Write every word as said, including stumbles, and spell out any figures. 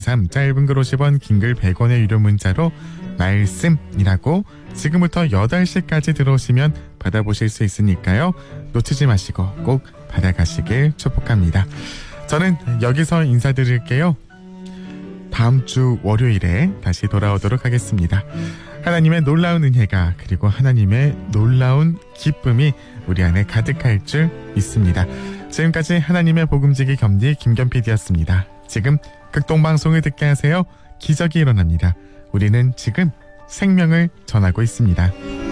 삼, 짧은 글 오십 원, 긴 글 백 원의 유료 문자로 말씀이라고 지금부터 여덟 시까지 들어오시면 받아보실 수 있으니까요. 놓치지 마시고 꼭 받아가시길 축복합니다. 저는 여기서 인사드릴게요. 다음 주 월요일에 다시 돌아오도록 하겠습니다. 하나님의 놀라운 은혜가 그리고 하나님의 놀라운 기쁨이 우리 안에 가득할 줄 믿습니다. 지금까지 하나님의 복음지기 겸디 김견피디였습니다. 지금 극동방송을 듣게 하세요. 기적이 일어납니다. 우리는 지금 생명을 전하고 있습니다.